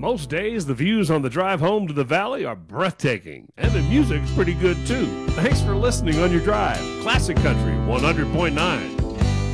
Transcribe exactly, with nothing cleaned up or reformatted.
Most days, the views on the drive home to the valley are breathtaking, and the music's pretty good too. Thanks for listening on your drive. Classic Country one hundred point nine.